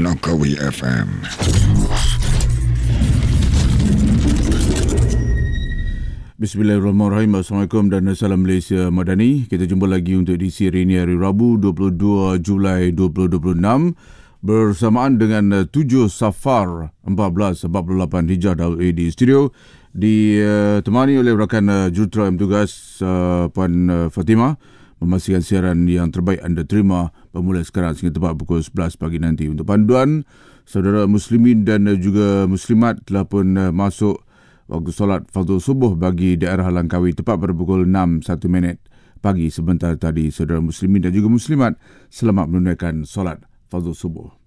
Langkawi FM. Bismillahirrahmanirrahim. Assalamualaikum dan salam Malaysia Madani. Kita jumpa lagi untuk edisi hari ini, hari Rabu 22 Julai 2026 bersamaan dengan 7 Safar 1448 Hijrah di studio, ditemani oleh rakan jurutera yang bertugas Puan Fatimah, memastikan siaran yang terbaik anda terima bermula sekarang sehingga tepat pukul 11 pagi nanti. Untuk panduan, saudara muslimin dan juga muslimat telah pun masuk waktu solat fardu subuh bagi daerah Langkawi tepat pada pukul 6:01 pagi sebentar tadi. Saudara muslimin dan juga muslimat, selamat menunaikan solat fardu subuh.